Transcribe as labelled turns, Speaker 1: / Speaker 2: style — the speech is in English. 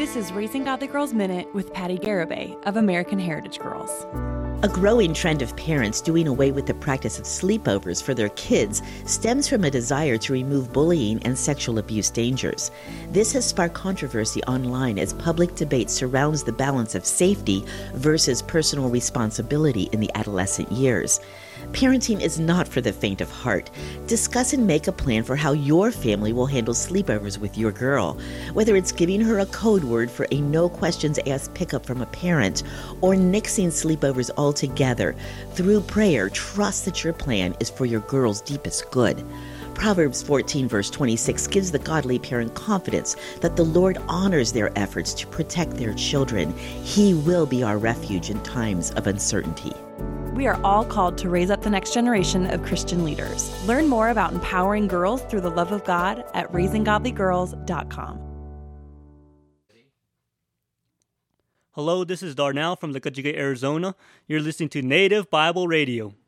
Speaker 1: This is Raising Godly Girls Minute with Patty Garibay of American Heritage Girls.
Speaker 2: A growing trend of parents doing away with the practice of sleepovers for their kids stems from a desire to remove bullying and sexual abuse dangers. This has sparked controversy online as public debate surrounds the balance of safety versus personal responsibility in the adolescent years. Parenting is not for the faint of heart. Discuss and make a plan for how your family will handle sleepovers with your girl. Whether it's giving her a code word for a no questions asked pickup from a parent or nixing sleepovers altogether, through prayer, trust that your plan is for your girl's deepest good. Proverbs 14 verse 26 gives the godly parent confidence that the Lord honors their efforts to protect their children. He will be our refuge in times of uncertainty.
Speaker 1: We are all called to raise up the next generation of Christian leaders. Learn more about empowering girls through the love of God at raisinggodlygirls.com.
Speaker 3: Hello, this is Darnell from Licajigay, Arizona. You're listening to Native Bible Radio.